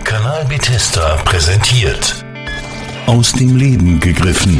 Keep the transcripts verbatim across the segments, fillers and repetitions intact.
Kanal Bethesda präsentiert Aus dem Leben gegriffen.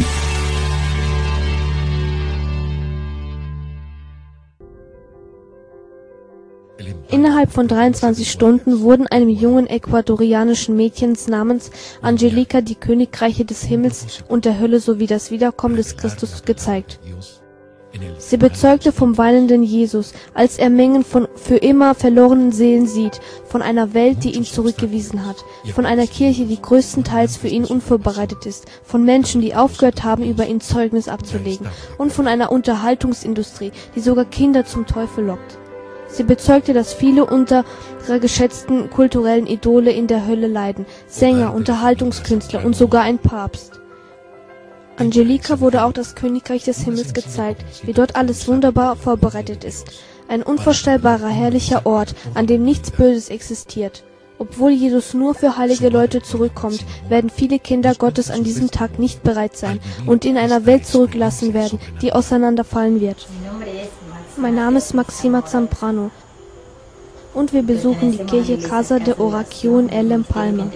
Innerhalb von dreiundzwanzig Stunden wurden einem jungen ecuadorianischen Mädchen namens Angelica die Königreiche des Himmels und der Hölle sowie das Wiederkommen des Christus gezeigt. Sie bezeugte vom weinenden Jesus, als er Mengen von für immer verlorenen Seelen sieht, von einer Welt, die ihn zurückgewiesen hat, von einer Kirche, die größtenteils für ihn unvorbereitet ist, von Menschen, die aufgehört haben, über ihn Zeugnis abzulegen, und von einer Unterhaltungsindustrie, die sogar Kinder zum Teufel lockt. Sie bezeugte, dass viele unserer geschätzten kulturellen Idole in der Hölle leiden, Sänger, Unterhaltungskünstler und sogar ein Papst. Angelica wurde auch das Königreich des Himmels gezeigt, wie dort alles wunderbar vorbereitet ist. Ein unvorstellbarer, herrlicher Ort, an dem nichts Böses existiert. Obwohl Jesus nur für heilige Leute zurückkommt, werden viele Kinder Gottes an diesem Tag nicht bereit sein und in einer Welt zurückgelassen werden, die auseinanderfallen wird. Mein Name ist Maxima Zambrano und wir besuchen die Kirche Casa de Oración El Empalme.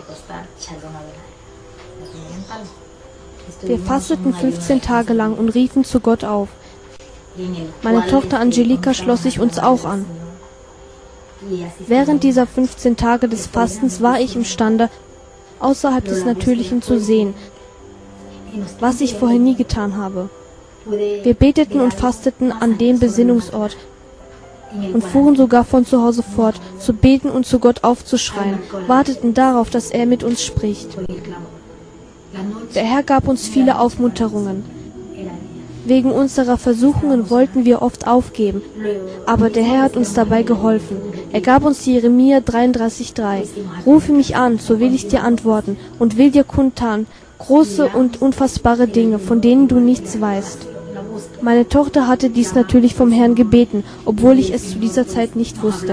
Wir fasteten fünfzehn Tage lang und riefen zu Gott auf. Meine Tochter Angelica schloss sich uns auch an. Während dieser fünfzehn Tage des Fastens war ich imstande, außerhalb des Natürlichen zu sehen, was ich vorher nie getan habe. Wir beteten und fasteten an dem Besinnungsort und fuhren sogar von zu Hause fort, zu beten und zu Gott aufzuschreien, warteten darauf, dass er mit uns spricht. Der Herr gab uns viele Aufmunterungen. Wegen unserer Versuchungen wollten wir oft aufgeben, aber der Herr hat uns dabei geholfen. Er gab uns Jeremia dreiunddreißig drei. Rufe mich an, so will ich dir antworten und will dir kundtun große und unfassbare Dinge, von denen du nichts weißt. Meine Tochter hatte dies natürlich vom Herrn gebeten, obwohl ich es zu dieser Zeit nicht wusste.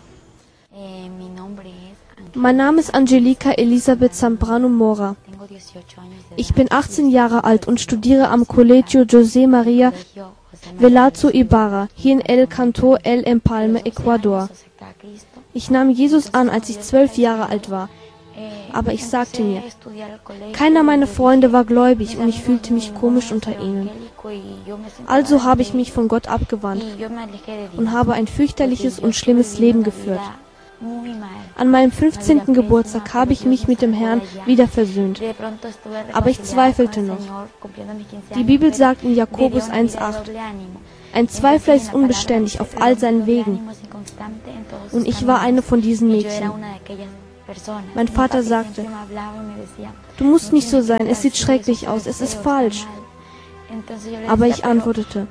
Mein Name ist Angelica Elisabeth Zambrano Mora. Ich bin achtzehn Jahre alt und studiere am Colegio José María Velasco Ibarra, hier in El Canto El Empalme, Ecuador. Ich nahm Jesus an, als ich zwölf Jahre alt war. Aber ich sagte mir, keiner meiner Freunde war gläubig und ich fühlte mich komisch unter ihnen. Also habe ich mich von Gott abgewandt und habe ein fürchterliches und schlimmes Leben geführt. An meinem fünfzehnten Geburtstag habe ich mich mit dem Herrn wieder versöhnt. Aber ich zweifelte noch. Die Bibel sagt in Jakobus eins acht, ein Zweifler ist unbeständig auf all seinen Wegen. Und ich war eine von diesen Mädchen. Mein Vater sagte, du musst nicht so sein, es sieht schrecklich aus, es ist falsch. Aber ich antwortete,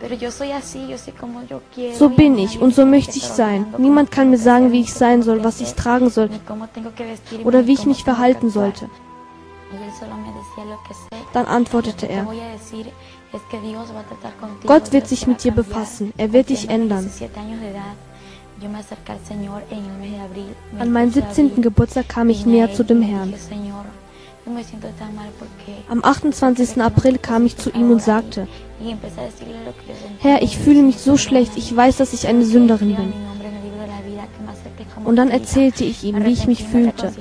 so bin ich und so möchte ich sein. Niemand kann mir sagen, wie ich sein soll, was ich tragen soll oder wie ich mich verhalten sollte. Dann antwortete er, Gott wird sich mit dir befassen, er wird dich ändern. An meinem siebzehnten Geburtstag kam ich näher zu dem Herrn. Am achtundzwanzigsten April kam ich zu ihm und sagte, Herr, ich fühle mich so schlecht, ich weiß, dass ich eine Sünderin bin. Und dann erzählte ich ihm, wie ich mich fühlte.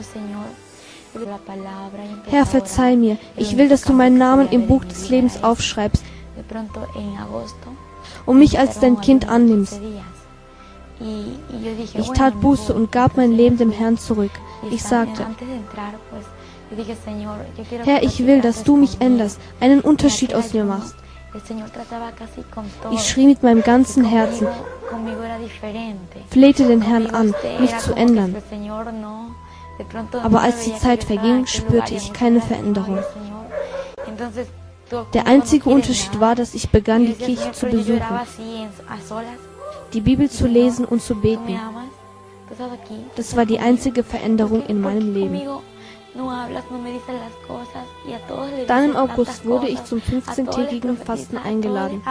Herr, verzeih mir, ich will, dass du meinen Namen im Buch des Lebens aufschreibst und mich als dein Kind annimmst. Ich tat Buße und gab mein Leben dem Herrn zurück. Ich sagte, Herr, ich will, dass du mich änderst, einen Unterschied aus mir machst. Ich schrie mit meinem ganzen Herzen, flehte den Herrn an, mich zu ändern. Aber als die Zeit verging, spürte ich keine Veränderung. Der einzige Unterschied war, dass ich begann, die Kirche zu besuchen, die Bibel zu lesen und zu beten. Das war die einzige Veränderung in meinem Leben. Dann im August wurde ich zum fünfzehntägigen Fasten eingeladen.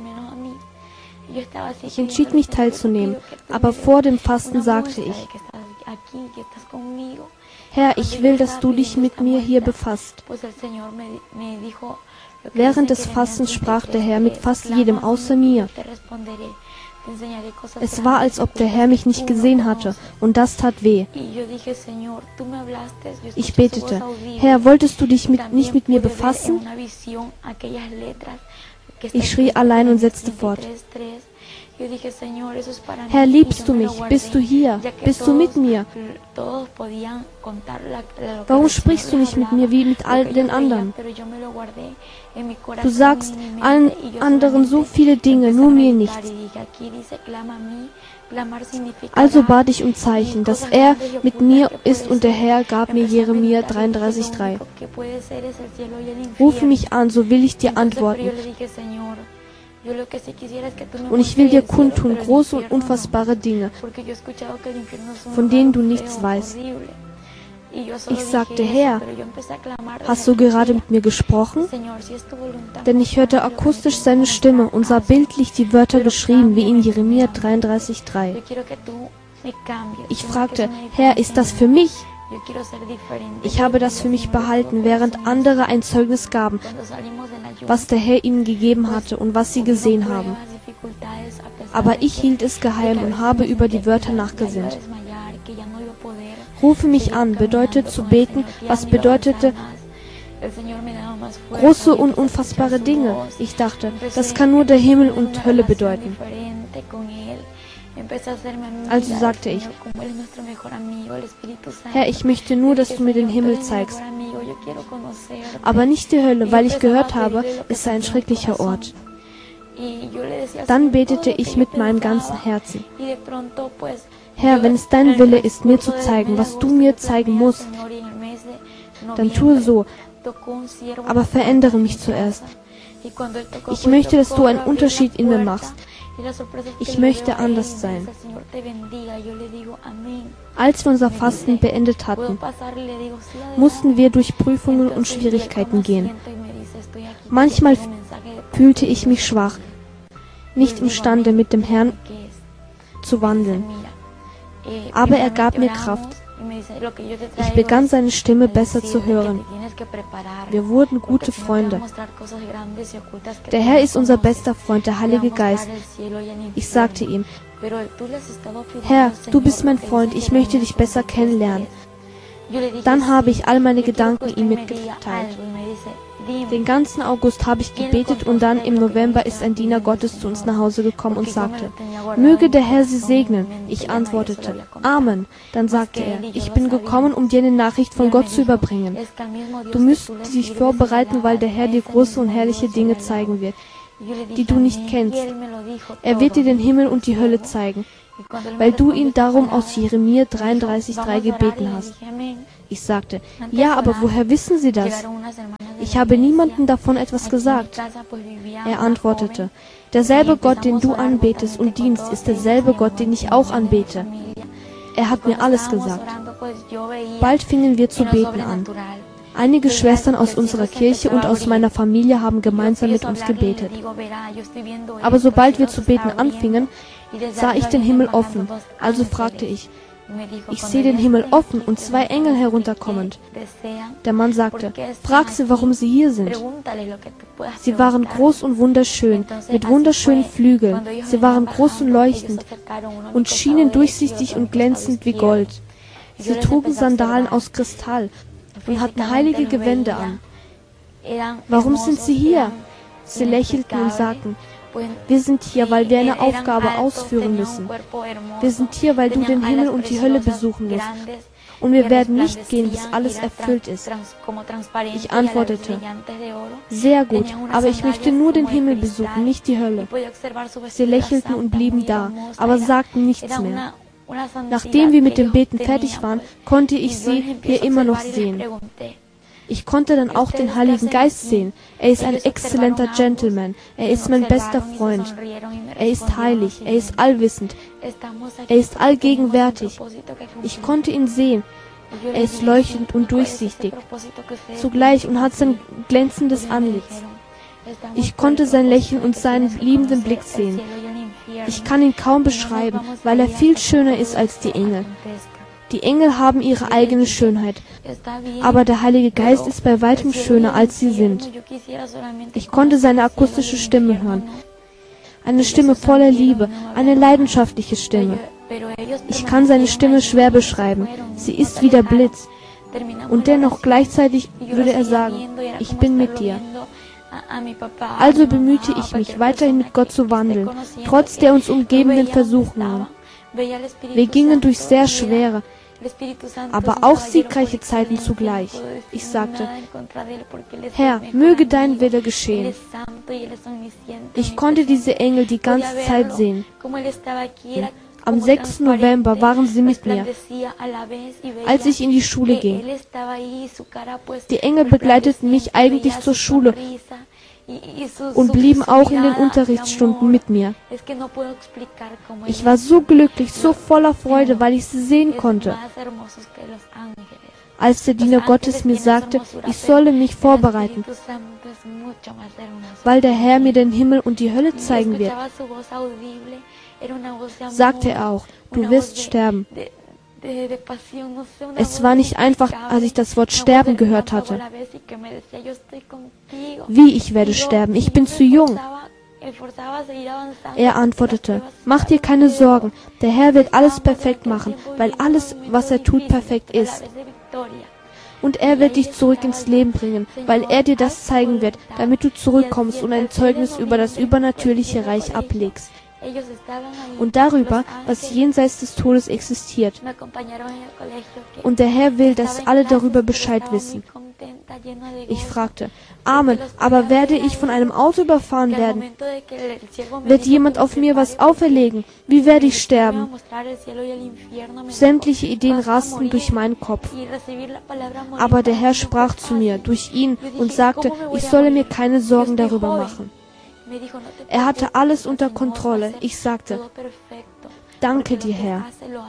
Ich entschied mich teilzunehmen, aber vor dem Fasten sagte ich, Herr, ich will, dass du dich mit mir hier befasst. Während des Fastens sprach der Herr mit fast jedem außer mir. Es war, als ob der Herr mich nicht gesehen hatte, und das tat weh. Ich betete: Herr, wolltest du dich mit, nicht mit mir befassen? Ich schrie allein und setzte fort: Herr, liebst du mich? Bist du hier? Bist du mit mir? Warum sprichst du nicht mit mir wie mit all den anderen? Du sagst allen anderen so viele Dinge, nur mir nichts. Also bat ich um Zeichen, dass er mit mir ist, und der Herr gab mir Jeremia dreiunddreißig drei. Rufe mich an, so will ich dir antworten. Und ich will dir kundtun große und unfassbare Dinge, von denen du nichts weißt. Ich sagte: Herr, hast du gerade mit mir gesprochen? Denn ich hörte akustisch seine Stimme und sah bildlich die Wörter geschrieben, wie in Jeremia dreiunddreißig drei. Ich fragte: Herr, ist das für mich? Ich habe das für mich behalten, während andere ein Zeugnis gaben, was der Herr ihnen gegeben hatte und was sie gesehen haben. Aber ich hielt es geheim und habe über die Wörter nachgesinnt. Rufe mich an bedeutet zu beten, was bedeutete große und unfassbare Dinge. Ich dachte, das kann nur der Himmel und Hölle bedeuten. Also sagte ich: Herr, ich möchte nur, dass du mir den Himmel zeigst, aber nicht die Hölle, weil ich gehört habe, es sei ein schrecklicher Ort. Dann betete ich mit meinem ganzen Herzen: Herr, wenn es dein Wille ist, mir zu zeigen, was du mir zeigen musst, dann tue so, aber verändere mich zuerst. Ich möchte, dass du einen Unterschied in mir machst. Ich möchte anders sein. Als wir unser Fasten beendet hatten, mussten wir durch Prüfungen und Schwierigkeiten gehen. Manchmal fühlte ich mich schwach, nicht imstande, mit dem Herrn zu wandeln. Aber er gab mir Kraft. Ich begann seine Stimme besser zu hören. Wir wurden gute Freunde. Der Herr ist unser bester Freund, der Heilige Geist. Ich sagte ihm: Herr, du bist mein Freund, ich möchte dich besser kennenlernen. Dann habe ich all meine Gedanken ihm mitgeteilt. Den ganzen August habe ich gebetet, und dann im November ist ein Diener Gottes zu uns nach Hause gekommen und sagte: Möge der Herr Sie segnen. Ich antwortete: Amen. Dann sagte er: Ich bin gekommen, um dir eine Nachricht von Gott zu überbringen. Du müsst dich vorbereiten, weil der Herr dir große und herrliche Dinge zeigen wird, die du nicht kennst. Er wird dir den Himmel und die Hölle zeigen, weil du ihn darum aus Jeremia dreiunddreißig drei gebeten hast. Ich sagte: Ja, aber woher wissen Sie das? Ich habe niemandem davon etwas gesagt. Er antwortete: Derselbe Gott, den du anbetest und dienst, ist derselbe Gott, den ich auch anbete. Er hat mir alles gesagt. Bald fingen wir zu beten an. Einige Schwestern aus unserer Kirche und aus meiner Familie haben gemeinsam mit uns gebetet. Aber sobald wir zu beten anfingen, sah ich den Himmel offen. Also fragte ich: Ich sehe den Himmel offen und zwei Engel herunterkommend. Der Mann sagte: Frag sie, warum sie hier sind. Sie waren groß und wunderschön, mit wunderschönen Flügeln. Sie waren groß und leuchtend und schienen durchsichtig und glänzend wie Gold. Sie trugen Sandalen aus Kristall und hatten heilige Gewänder an. Warum sind sie hier? Sie lächelten und sagten: Wir sind hier, weil wir eine Aufgabe ausführen müssen. Wir sind hier, weil du den Himmel und die Hölle besuchen musst. Und wir werden nicht gehen, bis alles erfüllt ist. Ich antwortete: Sehr gut, aber ich möchte nur den Himmel besuchen, nicht die Hölle. Sie lächelten und blieben da, aber sagten nichts mehr. Nachdem wir mit dem Beten fertig waren, konnte ich sie hier immer noch sehen. Ich konnte dann auch den Heiligen Geist sehen. Er ist ein exzellenter Gentleman. Er ist mein bester Freund. Er ist heilig. Er ist allwissend. Er ist allgegenwärtig. Ich konnte ihn sehen. Er ist leuchtend und durchsichtig zugleich und hat sein glänzendes Antlitz. Ich konnte sein Lächeln und seinen liebenden Blick sehen. Ich kann ihn kaum beschreiben, weil er viel schöner ist als die Engel. Die Engel haben ihre eigene Schönheit, aber der Heilige Geist ist bei weitem schöner, als sie sind. Ich konnte seine akustische Stimme hören. eine Stimme voller Liebe, eine leidenschaftliche Stimme. Ich kann seine Stimme schwer beschreiben. Sie ist wie der Blitz. Und dennoch gleichzeitig würde er sagen, ich bin mit dir. Also bemühte ich mich, weiterhin mit Gott zu wandeln, trotz der uns umgebenden Versuchungen. Wir gingen durch sehr schwere, aber auch siegreiche Zeiten zugleich. Ich sagte, Herr, möge dein Wille geschehen. Ich konnte diese Engel die ganze Zeit sehen. Am sechsten November waren sie mit mir, als ich in die Schule ging. Die Engel begleiteten mich eigentlich zur Schule und blieben auch in den Unterrichtsstunden mit mir. Ich war so glücklich, so voller Freude, weil ich sie sehen konnte. Als der Diener Gottes mir sagte, ich solle mich vorbereiten, weil der Herr mir den Himmel und die Hölle zeigen wird, sagte er auch, du wirst sterben. Es war nicht einfach, als ich das Wort sterben gehört hatte. Wie, ich werde sterben? Ich bin zu jung. Er antwortete, mach dir keine Sorgen, der Herr wird alles perfekt machen, weil alles, was er tut, perfekt ist. Und er wird dich zurück ins Leben bringen, weil er dir das zeigen wird, damit du zurückkommst und ein Zeugnis über das übernatürliche Reich ablegst. Und darüber, was jenseits des Todes existiert. Und der Herr will, dass alle darüber Bescheid wissen. Ich fragte, Amen, aber werde ich von einem Auto überfahren werden? Wird jemand auf mir was auferlegen? Wie werde ich sterben? Sämtliche Ideen rasten durch meinen Kopf. Aber der Herr sprach zu mir durch ihn und sagte, ich solle mir keine Sorgen darüber machen. Er hatte alles unter Kontrolle. Ich sagte, danke dir, Herr.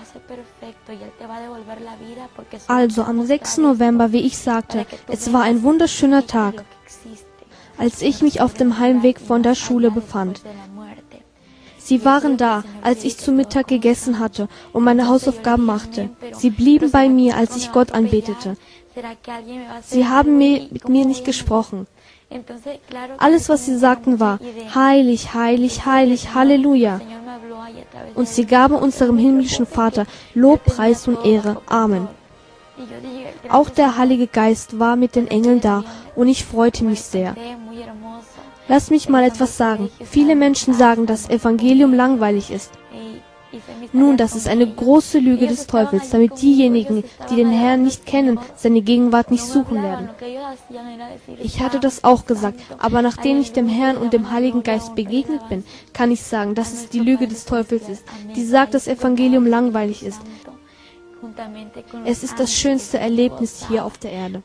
Also am sechsten November, wie ich sagte, es war ein wunderschöner Tag, als ich mich auf dem Heimweg von der Schule befand. Sie waren da, als ich zu Mittag gegessen hatte und meine Hausaufgaben machte. Sie blieben bei mir, als ich Gott anbetete. Sie haben mir, mit mir nicht gesprochen. Alles, was sie sagten, war, heilig, heilig, heilig, Halleluja. Und sie gaben unserem himmlischen Vater Lob, Preis und Ehre. Amen. Auch der Heilige Geist war mit den Engeln da und ich freute mich sehr. Lass mich mal etwas sagen. Viele Menschen sagen, das Evangelium langweilig ist. Nun, das ist eine große Lüge des Teufels, damit diejenigen, die den Herrn nicht kennen, seine Gegenwart nicht suchen werden. Ich hatte das auch gesagt, aber nachdem ich dem Herrn und dem Heiligen Geist begegnet bin, kann ich sagen, dass es die Lüge des Teufels ist, die sagt, das Evangelium langweilig ist. Es ist das schönste Erlebnis hier auf der Erde.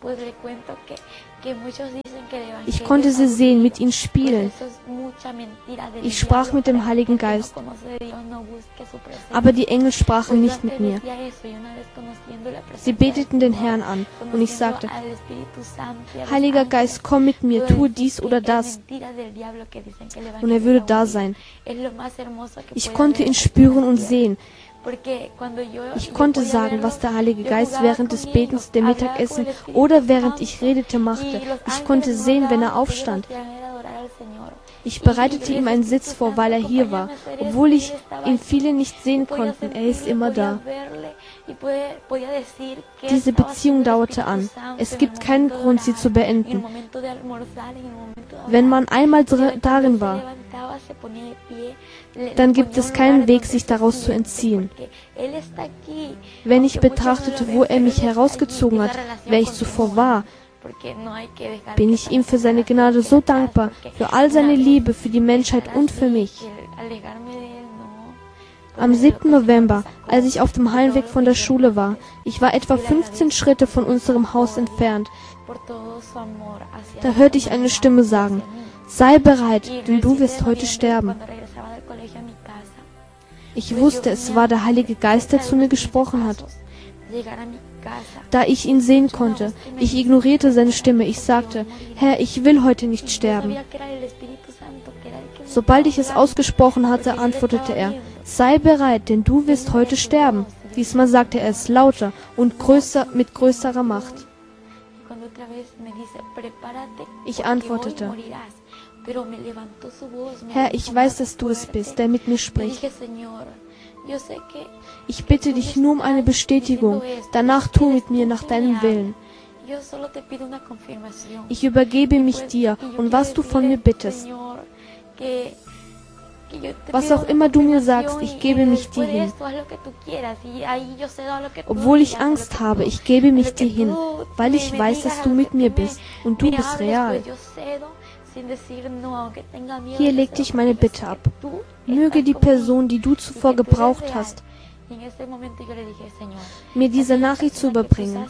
Ich konnte sie sehen, mit ihnen spielen. Ich sprach mit dem Heiligen Geist. Aber die Engel sprachen nicht mit mir. Sie beteten den Herrn an und ich sagte, Heiliger Geist, komm mit mir, tue dies oder das. Und er würde da sein. Ich konnte ihn spüren und sehen. Ich konnte sagen, was der Heilige Geist während des Betens, dem Mittagessen oder während ich redete machte. Ich konnte sehen, wenn er aufstand. Ich bereitete ihm einen Sitz vor, weil er hier war, obwohl ich ihn viele nicht sehen konnten. Er ist immer da. Diese Beziehung dauerte an. Es gibt keinen Grund, sie zu beenden. Wenn man einmal darin war, dann gibt es keinen Weg, sich daraus zu entziehen. Wenn ich betrachtete, wo er mich herausgezogen hat, wer ich zuvor war, bin ich ihm für seine Gnade so dankbar, für all seine Liebe, für die Menschheit und für mich. Am siebten November, als ich auf dem Heimweg von der Schule war, ich war etwa fünfzehn Schritte von unserem Haus entfernt, da hörte ich eine Stimme sagen, sei bereit, denn du wirst heute sterben. Ich wusste, es war der Heilige Geist, der zu mir gesprochen hat. Da ich ihn sehen konnte, ich ignorierte seine Stimme. Ich sagte, Herr, ich will heute nicht sterben. Sobald ich es ausgesprochen hatte, antwortete er, sei bereit, denn du wirst heute sterben. Diesmal sagte er es lauter und größer, mit größerer Macht. Ich antwortete, Herr, ich weiß, dass du es bist, der mit mir spricht. Ich bitte dich nur um eine Bestätigung. Danach tu mit mir nach deinem Willen. Ich übergebe mich dir und was du von mir bittest. Was auch immer du mir sagst, ich gebe mich dir hin. Obwohl ich Angst habe, ich gebe mich dir hin, weil ich weiß, dass du mit mir bist und du bist real. Hier legte ich meine Bitte ab. Möge die Person, die du zuvor gebraucht hast, mir diese Nachricht zu überbringen.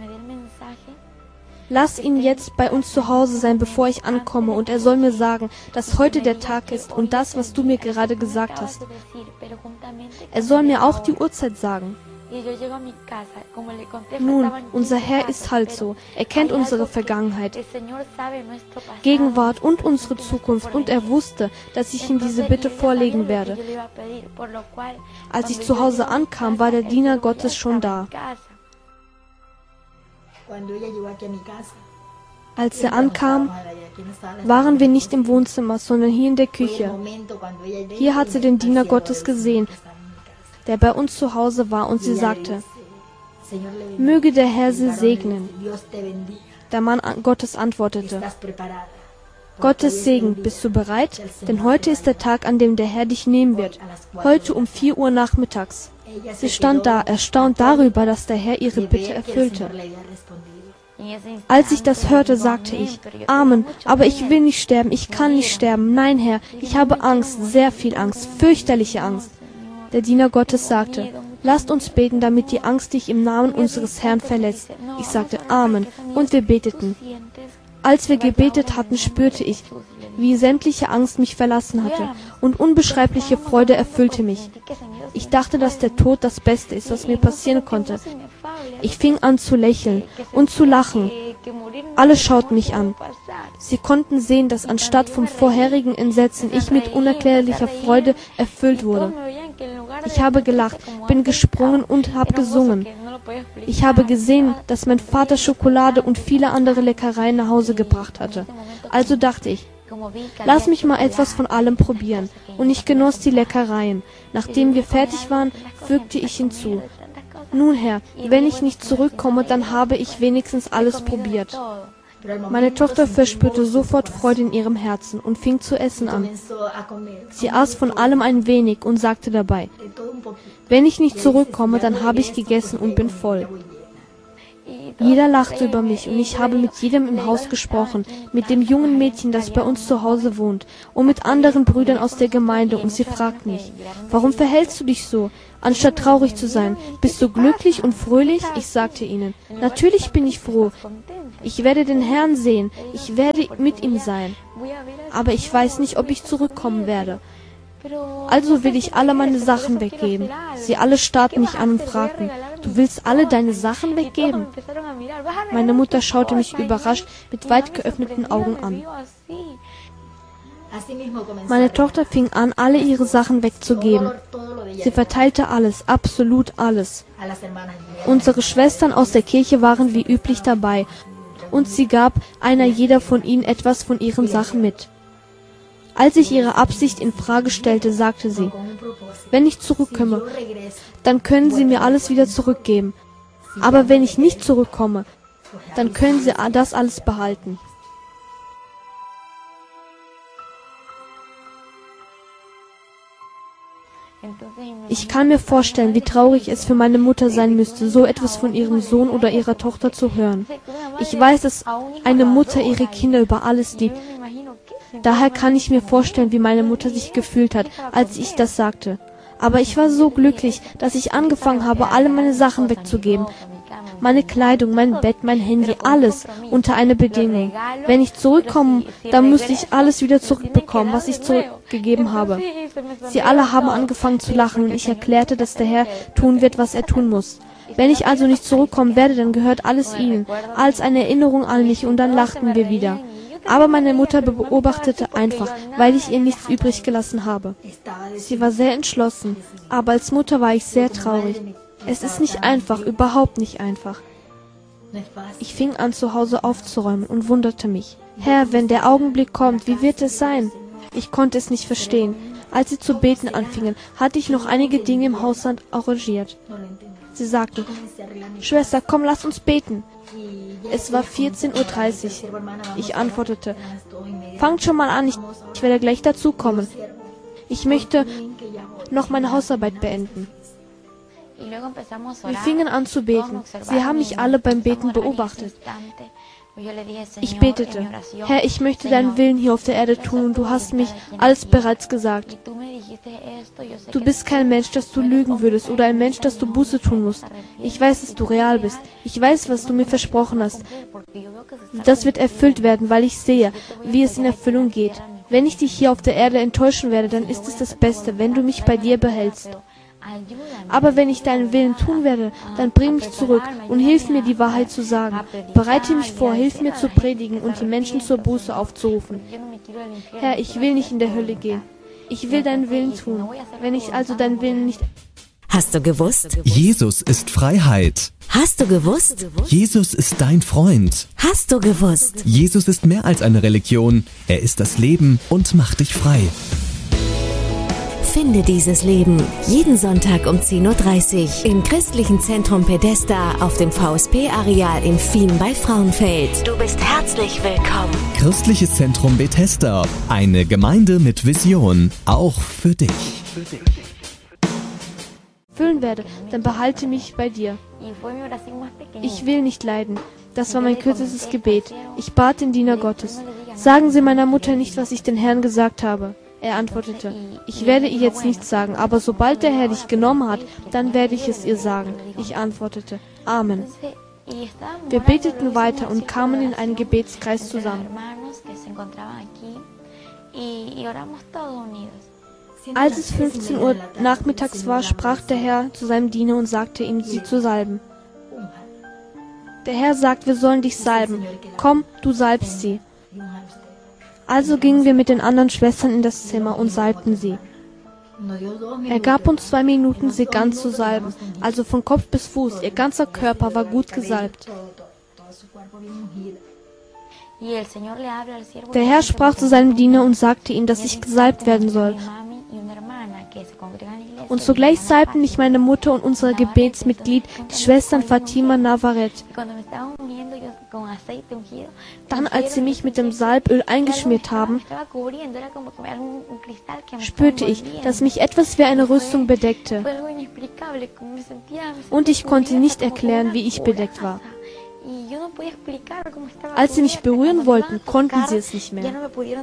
Lass ihn jetzt bei uns zu Hause sein, bevor ich ankomme, und er soll mir sagen, dass heute der Tag ist und das, was du mir gerade gesagt hast. Er soll mir auch die Uhrzeit sagen. Nun, unser Herr ist halt so. Er kennt unsere Vergangenheit, Gegenwart und unsere Zukunft, und er wusste, dass ich ihm diese Bitte vorlegen werde. Als ich zu Hause ankam, war der Diener Gottes schon da. Als er ankam, waren wir nicht im Wohnzimmer, sondern hier in der Küche. Hier hat sie den Diener Gottes gesehen, der bei uns zu Hause war, und sie sagte, möge der Herr sie segnen. Der Mann Gottes antwortete, Gottes Segen, bist du bereit? Denn heute ist der Tag, an dem der Herr dich nehmen wird. Heute um vier Uhr nachmittags. Sie stand da, erstaunt darüber, dass der Herr ihre Bitte erfüllte. Als ich das hörte, sagte ich, Amen, aber ich will nicht sterben, ich kann nicht sterben. Nein, Herr, ich habe Angst, sehr viel Angst, fürchterliche Angst. Der Diener Gottes sagte, lasst uns beten, damit die Angst dich im Namen unseres Herrn verlässt. Ich sagte, Amen, und wir beteten. Als wir gebetet hatten, spürte ich, wie sämtliche Angst mich verlassen hatte, und unbeschreibliche Freude erfüllte mich. Ich dachte, dass der Tod das Beste ist, was mir passieren konnte. Ich fing an zu lächeln und zu lachen. Alle schauten mich an. Sie konnten sehen, dass anstatt vom vorherigen Entsetzen ich mit unerklärlicher Freude erfüllt wurde. Ich habe gelacht, bin gesprungen und habe gesungen. Ich habe gesehen, dass mein Vater Schokolade und viele andere Leckereien nach Hause gebracht hatte. Also dachte ich, lass mich mal etwas von allem probieren. Und ich genoss die Leckereien. Nachdem wir fertig waren, fügte ich hinzu, nun Herr, wenn ich nicht zurückkomme, dann habe ich wenigstens alles probiert. Meine Tochter verspürte sofort Freude in ihrem Herzen und fing zu essen an. Sie aß von allem ein wenig und sagte dabei, wenn ich nicht zurückkomme, dann habe ich gegessen und bin voll. Jeder lachte über mich und ich habe mit jedem im Haus gesprochen, mit dem jungen Mädchen, das bei uns zu Hause wohnt, und mit anderen Brüdern aus der Gemeinde, und sie fragten mich, warum verhältst du dich so, anstatt traurig zu sein? Bist du glücklich und fröhlich? Ich sagte ihnen, natürlich bin ich froh. Ich werde den Herrn sehen, ich werde mit ihm sein. Aber ich weiß nicht, ob ich zurückkommen werde. Also will ich alle meine Sachen weggeben. Sie alle starrten mich an und fragten, du willst alle deine Sachen weggeben? Meine Mutter schaute mich überrascht mit weit geöffneten Augen an. Meine Tochter fing an, alle ihre Sachen wegzugeben. Sie verteilte alles, absolut alles. Unsere Schwestern aus der Kirche waren wie üblich dabei, und sie gab einer jeder von ihnen etwas von ihren Sachen mit. Als ich ihre Absicht in Frage stellte, sagte sie, wenn ich zurückkomme, dann können Sie mir alles wieder zurückgeben. Aber wenn ich nicht zurückkomme, dann können Sie das alles behalten. Ich kann mir vorstellen, wie traurig es für meine Mutter sein müsste, so etwas von ihrem Sohn oder ihrer Tochter zu hören. Ich weiß, dass eine Mutter ihre Kinder über alles liebt. Daher kann ich mir vorstellen, wie meine Mutter sich gefühlt hat, als ich das sagte. Aber ich war so glücklich, dass ich angefangen habe, alle meine Sachen wegzugeben. Meine Kleidung, mein Bett, mein Handy, alles unter einer Bedingung. Wenn ich zurückkomme, dann müsste ich alles wieder zurückbekommen, was ich zurückgegeben habe. Sie alle haben angefangen zu lachen, und ich erklärte, dass der Herr tun wird, was er tun muss. Wenn ich also nicht zurückkommen werde, dann gehört alles ihnen, als eine Erinnerung an mich, und dann lachten wir wieder. Aber meine Mutter beobachtete einfach, weil ich ihr nichts übrig gelassen habe. Sie war sehr entschlossen, aber als Mutter war ich sehr traurig. Es ist nicht einfach, überhaupt nicht einfach. Ich fing an, zu Hause aufzuräumen und wunderte mich. Herr, wenn der Augenblick kommt, wie wird es sein? Ich konnte es nicht verstehen. Als sie zu beten anfingen, hatte ich noch einige Dinge im Hausstand arrangiert. Sie sagten, Schwester, komm, lass uns beten. Es war vierzehn Uhr dreißig. Ich antwortete, fangt schon mal an, ich, ich werde gleich dazukommen. Ich möchte noch meine Hausarbeit beenden. Wir fingen an zu beten. Sie haben mich alle beim Beten beobachtet. Ich betete, Herr, ich möchte deinen Willen hier auf der Erde tun und du hast mich alles bereits gesagt. Du bist kein Mensch, dass du lügen würdest oder ein Mensch, dass du Buße tun musst. Ich weiß, dass du real bist. Ich weiß, was du mir versprochen hast. Das wird erfüllt werden, weil ich sehe, wie es in Erfüllung geht. Wenn ich dich hier auf der Erde enttäuschen werde, dann ist es das Beste, wenn du mich bei dir behältst. Aber wenn ich deinen Willen tun werde, dann bring mich zurück und hilf mir, die Wahrheit zu sagen. Bereite mich vor, hilf mir zu predigen und die Menschen zur Buße aufzurufen. Herr, ich will nicht in der Hölle gehen. Ich will deinen Willen tun. Wenn ich also deinen Willen nicht... Hast du gewusst? Jesus ist Freiheit. Hast du gewusst? Jesus ist dein Freund. Hast du gewusst? Jesus ist mehr als eine Religion. Er ist das Leben und macht dich frei. Finde dieses Leben jeden Sonntag um zehn Uhr dreißig im Christlichen Zentrum Pedesta auf dem V S P-Areal in Fien bei Frauenfeld. Du bist herzlich willkommen. Christliches Zentrum Bethesda, eine Gemeinde mit Vision, auch für dich. ...füllen werde, dann behalte mich bei dir. Ich will nicht leiden. Das war mein kürzestes Gebet. Ich bat den Diener Gottes. Sagen Sie meiner Mutter nicht, was ich den Herrn gesagt habe. Er antwortete, ich werde ihr jetzt nichts sagen, aber sobald der Herr dich genommen hat, dann werde ich es ihr sagen. Ich antwortete, Amen. Wir beteten weiter und kamen in einen Gebetskreis zusammen. Als es fünfzehn Uhr nachmittags war, sprach der Herr zu seinem Diener und sagte ihm, sie zu salben. Der Herr sagt, wir sollen dich salben. Komm, du salbst sie. Also gingen wir mit den anderen Schwestern in das Zimmer und salbten sie. Er gab uns zwei Minuten, sie ganz zu salben, also von Kopf bis Fuß, ihr ganzer Körper war gut gesalbt. Der Herr sprach zu seinem Diener und sagte ihm, dass ich gesalbt werden soll. Und sogleich salbten mich meine Mutter und unser Gebetsmitglied, die Schwestern Fatima Navarrete. Dann, als sie mich mit dem Salböl eingeschmiert haben, spürte ich, dass mich etwas wie eine Rüstung bedeckte. Und ich konnte nicht erklären, wie ich bedeckt war. Als sie mich berühren wollten, konnten sie es nicht mehr.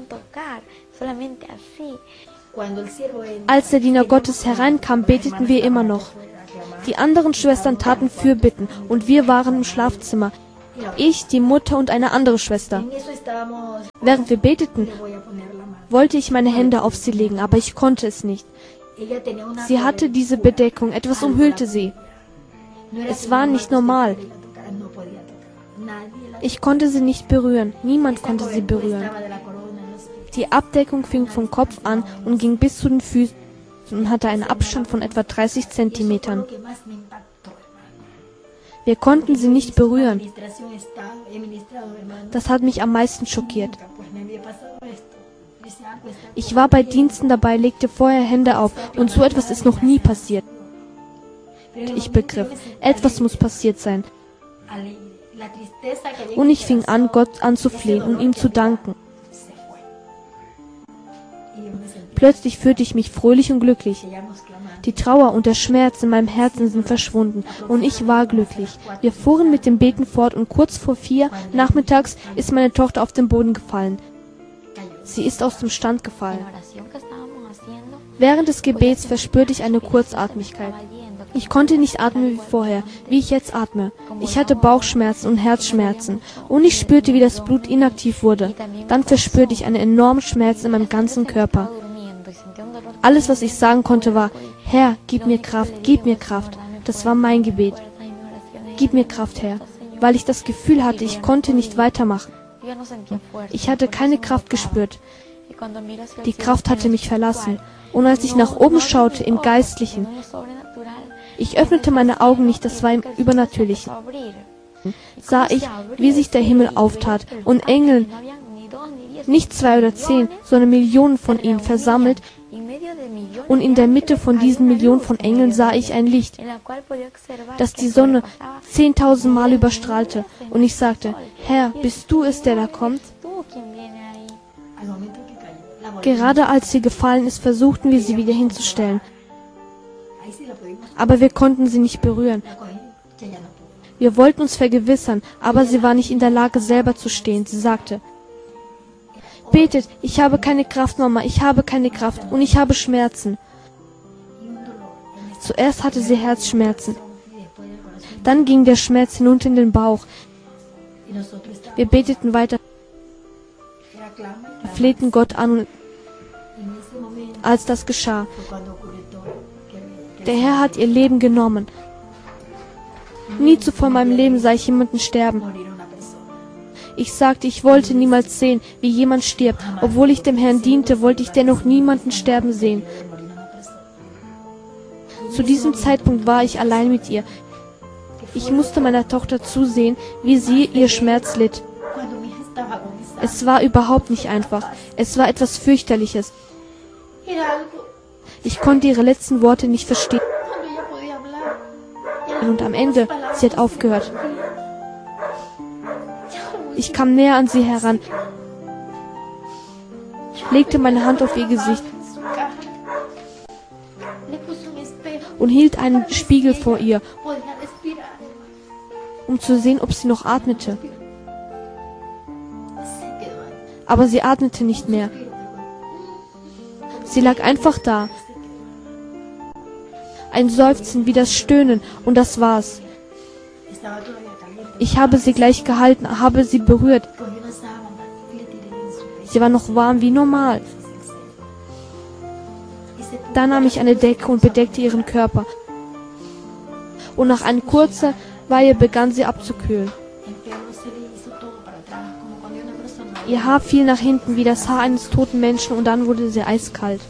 Als der Diener Gottes hereinkam, beteten wir immer noch. Die anderen Schwestern taten Fürbitten und wir waren im Schlafzimmer. Ich, die Mutter und eine andere Schwester. Während wir beteten, wollte ich meine Hände auf sie legen, aber ich konnte es nicht. Sie hatte diese Bedeckung, etwas umhüllte sie. Es war nicht normal. Ich konnte sie nicht berühren, niemand konnte sie berühren. Die Abdeckung fing vom Kopf an und ging bis zu den Füßen und hatte einen Abstand von etwa dreißig Zentimetern. Wir konnten sie nicht berühren. Das hat mich am meisten schockiert. Ich war bei Diensten dabei, legte vorher Hände auf und so etwas ist noch nie passiert. Ich begriff, etwas muss passiert sein. Und ich fing an, Gott anzuflehen und ihm zu danken. Plötzlich fühlte ich mich fröhlich und glücklich. Die Trauer und der Schmerz in meinem Herzen sind verschwunden und ich war glücklich. Wir fuhren mit dem Beten fort und kurz vor vier nachmittags ist meine Tochter auf den Boden gefallen. Sie ist aus dem Stand gefallen. Während des Gebets verspürte ich eine Kurzatmigkeit. Ich konnte nicht atmen wie vorher, wie ich jetzt atme. Ich hatte Bauchschmerzen und Herzschmerzen und ich spürte, wie das Blut inaktiv wurde. Dann verspürte ich einen enormen Schmerz in meinem ganzen Körper. Alles, was ich sagen konnte, war, Herr, gib mir Kraft, gib mir Kraft. Das war mein Gebet. Gib mir Kraft, Herr, weil ich das Gefühl hatte, ich konnte nicht weitermachen. Ich hatte keine Kraft gespürt. Die Kraft hatte mich verlassen. Und als ich nach oben schaute, im Geistlichen, ich öffnete meine Augen nicht, das war im Übernatürlichen, sah ich, wie sich der Himmel auftat und Engel Nicht zwei oder zehn, sondern Millionen von ihnen versammelt, und in der Mitte von diesen Millionen von Engeln sah ich ein Licht, das die Sonne zehntausend Mal überstrahlte. Und ich sagte, Herr, bist du es, der da kommt? Gerade als sie gefallen ist, versuchten wir sie wieder hinzustellen. Aber wir konnten sie nicht berühren. Wir wollten uns vergewissern, aber sie war nicht in der Lage, selber zu stehen. Sie sagte, betet, ich habe keine Kraft, Mama, ich habe keine Kraft und ich habe Schmerzen. Zuerst hatte sie Herzschmerzen. Dann ging der Schmerz hinunter in den Bauch. Wir beteten weiter, flehten Gott an, als das geschah. Der Herr hat ihr Leben genommen. Nie zuvor in meinem Leben sah ich jemanden sterben. Ich sagte, ich wollte niemals sehen, wie jemand stirbt. Obwohl ich dem Herrn diente, wollte ich dennoch niemanden sterben sehen. Zu diesem Zeitpunkt war ich allein mit ihr. Ich musste meiner Tochter zusehen, wie sie ihr Schmerz litt. Es war überhaupt nicht einfach. Es war etwas fürchterliches. Ich konnte ihre letzten Worte nicht verstehen. Und am Ende, sie hat aufgehört. Ich kam näher an sie heran, legte meine Hand auf ihr Gesicht und hielt einen Spiegel vor ihr, um zu sehen, ob sie noch atmete. Aber sie atmete nicht mehr. Sie lag einfach da. Ein Seufzen wie das Stöhnen, und das war's. Ich habe sie gleich gehalten, habe sie berührt. Sie war noch warm wie normal. Dann nahm ich eine Decke und bedeckte ihren Körper. Und nach einer kurzen Weile begann sie abzukühlen. Ihr Haar fiel nach hinten wie das Haar eines toten Menschen und dann wurde sie eiskalt.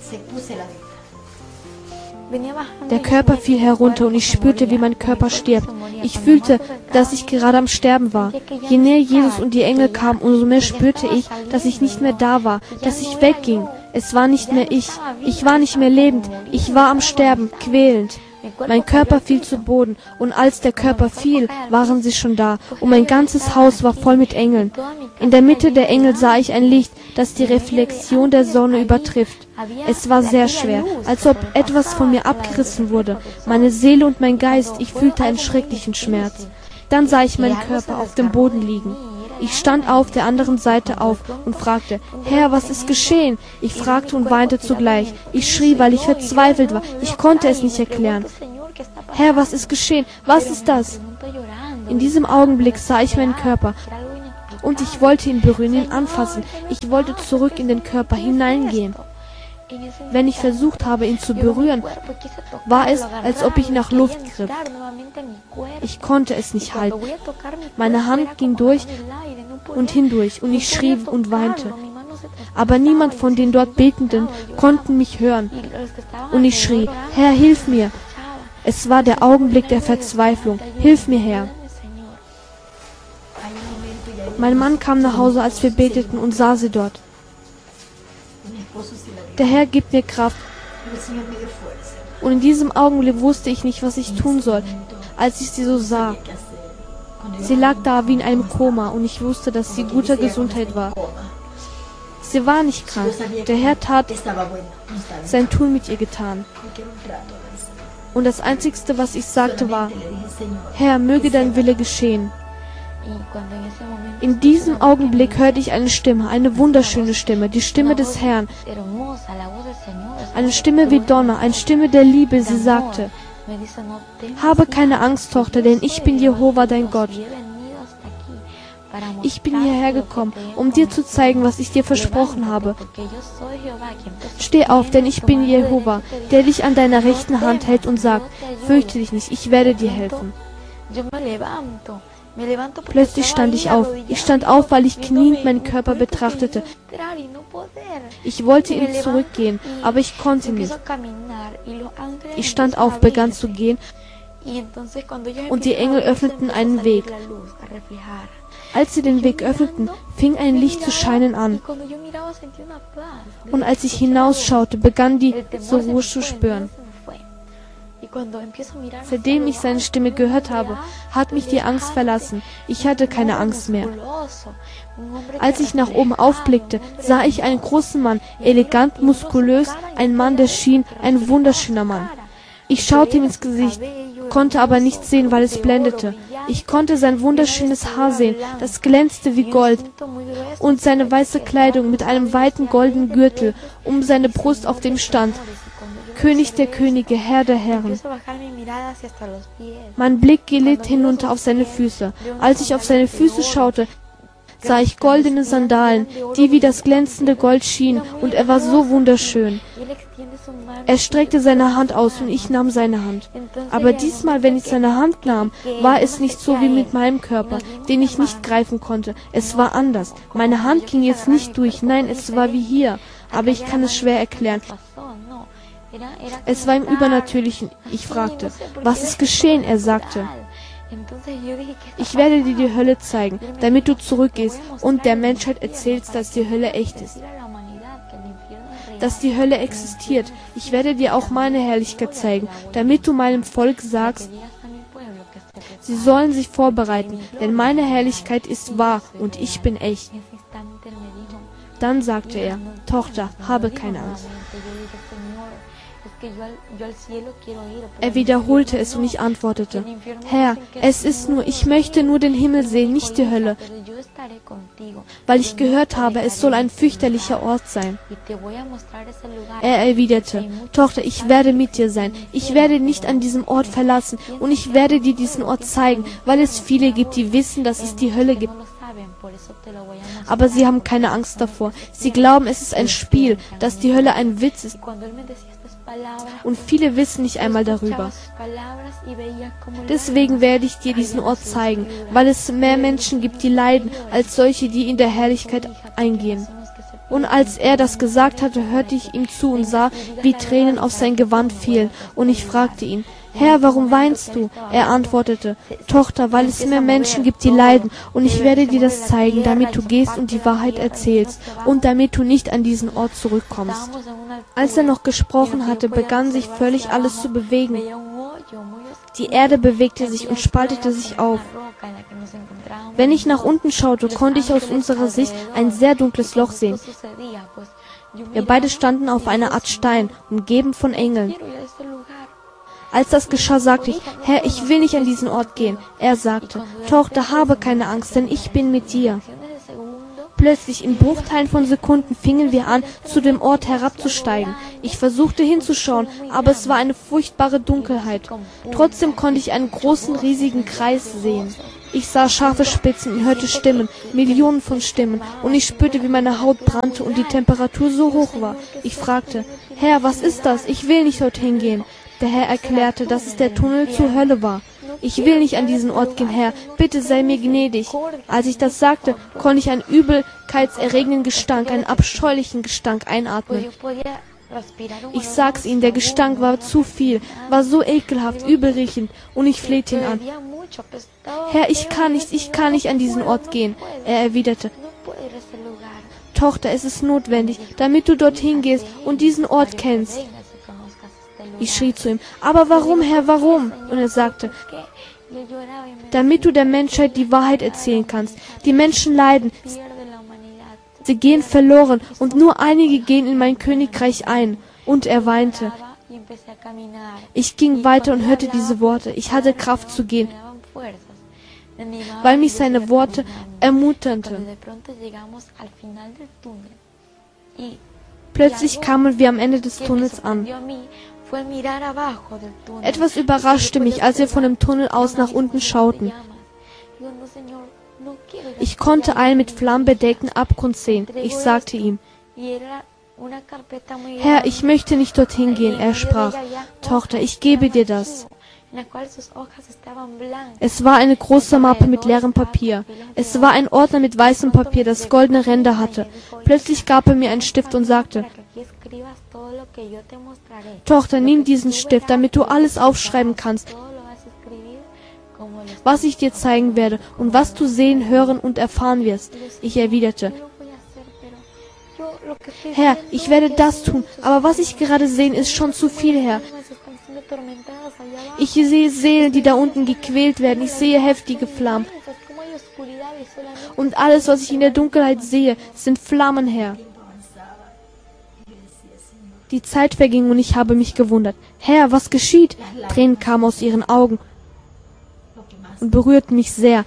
Der Körper fiel herunter und ich spürte, wie mein Körper stirbt. Ich fühlte, dass ich gerade am Sterben war. Je näher Jesus und die Engel kamen, umso mehr spürte ich, dass ich nicht mehr da war, dass ich wegging. Es war nicht mehr ich. Ich war nicht mehr lebend. Ich war am Sterben, quälend. Mein Körper fiel zu Boden, und als der Körper fiel, waren sie schon da, und mein ganzes Haus war voll mit Engeln. In der Mitte der Engel sah ich ein Licht, das die Reflexion der Sonne übertrifft. Es war sehr schwer, als ob etwas von mir abgerissen wurde. Meine Seele und mein Geist, ich fühlte einen schrecklichen Schmerz. Dann sah ich meinen Körper auf dem Boden liegen. Ich stand auf der anderen Seite auf und fragte, Herr, was ist geschehen? Ich fragte und weinte zugleich. Ich schrie, weil ich verzweifelt war. Ich konnte es nicht erklären. Herr, was ist geschehen? Was ist das? In diesem Augenblick sah ich meinen Körper und ich wollte ihn berühren, ihn anfassen. Ich wollte zurück in den Körper hineingehen. Wenn ich versucht habe, ihn zu berühren, war es, als ob ich nach Luft griff. Ich konnte es nicht halten. Meine Hand ging durch und hindurch und ich schrie und weinte. Aber niemand von den dort Betenden konnte mich hören. Und ich schrie, Herr, hilf mir. Es war der Augenblick der Verzweiflung. Hilf mir, Herr. Mein Mann kam nach Hause, als wir beteten, und sah sie dort. Der Herr gibt mir Kraft. Und in diesem Augenblick wusste ich nicht, was ich tun soll, als ich sie so sah. Sie lag da wie in einem Koma und ich wusste, dass sie guter Gesundheit war. Sie war nicht krank. Der Herr tat sein Tun mit ihr getan. Und das Einzigste, was ich sagte, war, Herr, möge dein Wille geschehen. In diesem Augenblick hörte ich eine Stimme, eine wunderschöne Stimme, die Stimme des Herrn. Eine Stimme wie Donner, eine Stimme der Liebe. Sie sagte, habe keine Angst, Tochter, denn ich bin Jehova, dein Gott. Ich bin hierher gekommen, um dir zu zeigen, was ich dir versprochen habe. Steh auf, denn ich bin Jehova, der dich an deiner rechten Hand hält und sagt, fürchte dich nicht, ich werde dir helfen. Plötzlich stand ich auf. Ich stand auf, weil ich kniend meinen Körper betrachtete. Ich wollte ihn zurückgehen, aber ich konnte nicht. Ich stand auf, begann zu gehen, Und die Engel öffneten einen Weg. Als sie den Weg öffneten, fing ein Licht zu scheinen an. Und als ich hinausschaute, begann die zur Ruhe zu spüren. Seitdem ich seine Stimme gehört habe, hat mich die Angst verlassen. Ich hatte keine Angst mehr. Als ich nach oben aufblickte, sah ich einen großen Mann, elegant, muskulös, ein Mann, der schien, ein wunderschöner Mann. Ich schaute ihm ins Gesicht, konnte aber nichts sehen, weil es blendete. Ich konnte sein wunderschönes Haar sehen, das glänzte wie Gold, und seine weiße Kleidung mit einem weiten goldenen Gürtel um seine Brust, auf dem stand: König der Könige, Herr der Herren. Mein Blick glitt hinunter auf seine Füße. Als ich auf seine Füße schaute, sah ich goldene Sandalen, die wie das glänzende Gold schienen, und er war so wunderschön. Er streckte seine Hand aus und ich nahm seine Hand. Aber diesmal, wenn ich seine Hand nahm, war es nicht so wie mit meinem Körper, den ich nicht greifen konnte. Es war anders. Meine Hand ging jetzt nicht durch, nein, es war wie hier. Aber ich kann es schwer erklären. Es war im Übernatürlichen. Ich fragte: Was ist geschehen? Er sagte: Ich werde dir die Hölle zeigen, damit du zurückgehst und der Menschheit erzählst, dass die Hölle echt ist. Dass die Hölle existiert. Ich werde dir auch meine Herrlichkeit zeigen, damit du meinem Volk sagst, sie sollen sich vorbereiten, denn meine Herrlichkeit ist wahr und ich bin echt. Dann sagte er: Tochter, habe keine Angst. Er wiederholte es und ich antwortete: Herr, es ist nur, ich möchte nur den Himmel sehen, nicht die Hölle, weil ich gehört habe, es soll ein fürchterlicher Ort sein. Er erwiderte: Tochter, ich werde mit dir sein, ich werde nicht an diesem Ort verlassen und ich werde dir diesen Ort zeigen, weil es viele gibt, die wissen, dass es die Hölle gibt. Aber sie haben keine Angst davor. Sie glauben, es ist ein Spiel, dass die Hölle ein Witz ist. Und viele wissen nicht einmal darüber. Deswegen werde ich dir diesen Ort zeigen, weil es mehr Menschen gibt, die leiden, als solche, die in der Herrlichkeit eingehen. Und als er das gesagt hatte, hörte ich ihm zu und sah, wie Tränen auf sein Gewand fielen. Und ich fragte ihn: Herr, warum weinst du? Er antwortete: Tochter, weil es mehr Menschen gibt, die leiden, und ich werde dir das zeigen, damit du gehst und die Wahrheit erzählst, und damit du nicht an diesen Ort zurückkommst. Als er noch gesprochen hatte, begann sich völlig alles zu bewegen. Die Erde bewegte sich und spaltete sich auf. Wenn ich nach unten schaute, konnte ich aus unserer Sicht ein sehr dunkles Loch sehen. Wir beide standen auf einer Art Stein, umgeben von Engeln. Als das geschah, sagte ich: Herr, ich will nicht an diesen Ort gehen. Er sagte: Tochter, habe keine Angst, denn ich bin mit dir. Plötzlich, in Bruchteilen von Sekunden, fingen wir an, zu dem Ort herabzusteigen. Ich versuchte hinzuschauen, aber es war eine furchtbare Dunkelheit. Trotzdem konnte ich einen großen, riesigen Kreis sehen. Ich sah scharfe Spitzen und hörte Stimmen, Millionen von Stimmen, und ich spürte, wie meine Haut brannte und die Temperatur so hoch war. Ich fragte: Herr, was ist das? Ich will nicht dorthin gehen. Der Herr erklärte, dass es der Tunnel zur Hölle war. Ich will nicht an diesen Ort gehen, Herr, bitte sei mir gnädig. Als ich das sagte, konnte ich einen übelkeitserregenden Gestank, einen abscheulichen Gestank einatmen. Ich sag's Ihnen, der Gestank war zu viel, war so ekelhaft, übelriechend, und ich flehte ihn an. Herr, ich kann nicht, ich kann nicht an diesen Ort gehen. Er erwiderte: Tochter, es ist notwendig, damit du dorthin gehst und diesen Ort kennst. Ich schrie zu ihm: Aber warum, Herr, warum? Und er sagte: Damit du der Menschheit die Wahrheit erzählen kannst. Die Menschen leiden, sie gehen verloren und nur einige gehen in mein Königreich ein. Und er weinte. Ich ging weiter und hörte diese Worte. Ich hatte Kraft zu gehen, weil mich seine Worte ermunterten. Plötzlich kamen wir am Ende des Tunnels an. Etwas überraschte mich, als wir von dem Tunnel aus nach unten schauten. Ich konnte einen mit Flammen bedeckten Abgrund sehen. Ich sagte ihm: Herr, ich möchte nicht dorthin gehen. Er sprach: Tochter, ich gebe dir das. Es war eine große Mappe mit leerem Papier. Es war ein Ordner mit weißem Papier, das goldene Ränder hatte. Plötzlich gab er mir einen Stift und sagte: Tochter, nimm diesen Stift, damit du alles aufschreiben kannst, was ich dir zeigen werde und was du sehen, hören und erfahren wirst. Ich erwiderte, Herr, ich werde das tun, aber was ich gerade sehe, ist schon zu viel, Herr. Ich sehe Seelen, die da unten gequält werden. Ich sehe heftige Flammen. Und alles, was ich in der Dunkelheit sehe, sind Flammen, Herr. Die Zeit verging und ich habe mich gewundert. Herr, was geschieht? Tränen kamen aus ihren Augen und berührten mich sehr.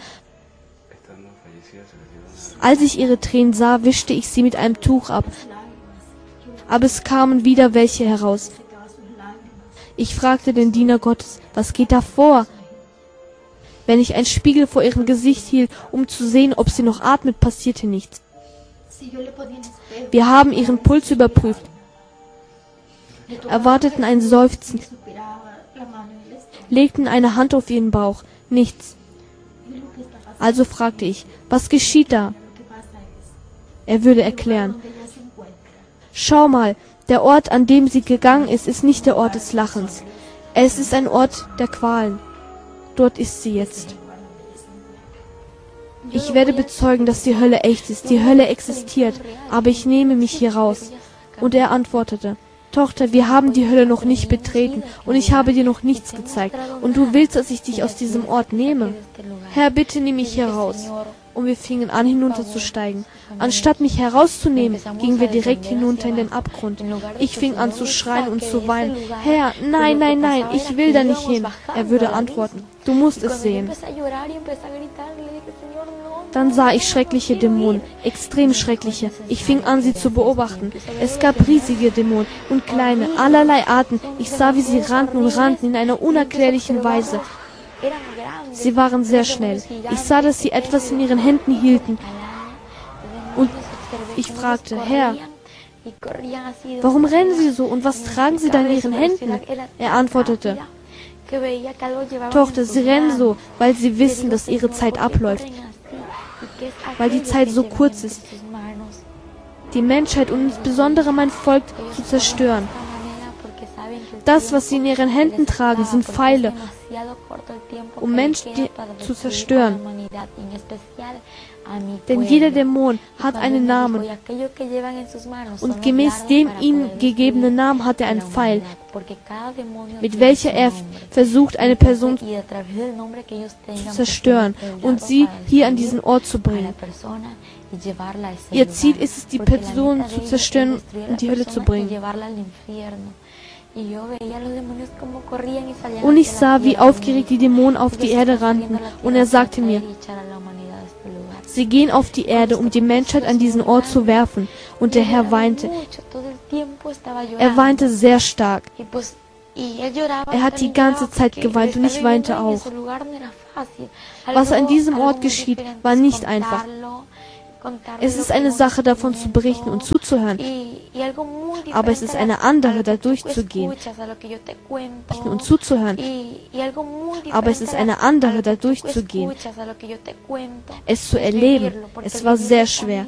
Als ich ihre Tränen sah, wischte ich sie mit einem Tuch ab. Aber es kamen wieder welche heraus. Ich fragte den Diener Gottes, was geht da vor? Wenn ich einen Spiegel vor ihrem Gesicht hielt, um zu sehen, ob sie noch atmet, passierte nichts. Wir haben ihren Puls überprüft, erwarteten ein Seufzen, legten eine Hand auf ihren Bauch. Nichts. Also fragte ich, was geschieht da? Er würde erklären. Schau mal, der Ort, an dem sie gegangen ist, ist nicht der Ort des Lachens. Es ist ein Ort der Qualen. Dort ist sie jetzt. Ich werde bezeugen, dass die Hölle echt ist. Die Hölle existiert, aber ich nehme mich hier raus. Und er antwortete, Tochter, wir haben die Hölle noch nicht betreten und ich habe dir noch nichts gezeigt. Und du willst, dass ich dich aus diesem Ort nehme? Herr, bitte nimm mich hier raus. Und wir fingen an, hinunterzusteigen. Anstatt mich herauszunehmen, gingen wir direkt hinunter in den Abgrund. Ich fing an zu schreien und zu weinen. Herr, nein, nein, nein, ich will da nicht hin. Er würde antworten, du musst es sehen. Dann sah ich schreckliche Dämonen, extrem schreckliche. Ich fing an, sie zu beobachten. Es gab riesige Dämonen und kleine, allerlei Arten. Ich sah, wie sie rannten und rannten in einer unerklärlichen Weise. Sie waren sehr schnell. Ich sah, dass sie etwas in ihren Händen hielten. Und ich fragte, Herr, warum rennen Sie so und was tragen Sie da in Ihren Händen? Er antwortete, Tochter, Sie rennen so, weil Sie wissen, dass Ihre Zeit abläuft, weil die Zeit so kurz ist, die Menschheit und insbesondere mein Volk zu zerstören. Das, was Sie in Ihren Händen tragen, sind Pfeile, um Menschen zu zerstören. Denn jeder Dämon hat einen Namen und gemäß dem ihm gegebenen Namen hat er einen Pfeil, mit welcher er versucht, eine Person zu zerstören und sie hier an diesen Ort zu bringen. Ihr Ziel ist es, die Person zu zerstören und in die Hölle zu bringen. Und ich sah, wie aufgeregt die Dämonen auf die Erde rannten, und er sagte mir, sie gehen auf die Erde, um die Menschheit an diesen Ort zu werfen. Und der Herr weinte. Er weinte sehr stark. Er hat die ganze Zeit geweint und ich weinte auch. Was an diesem Ort geschieht, war nicht einfach. Es ist eine Sache, davon zu berichten und zuzuhören. Aber es ist eine andere, da durchzugehen und zuzuhören. Aber es ist eine andere, da durchzugehen. Es zu erleben. Es war sehr schwer.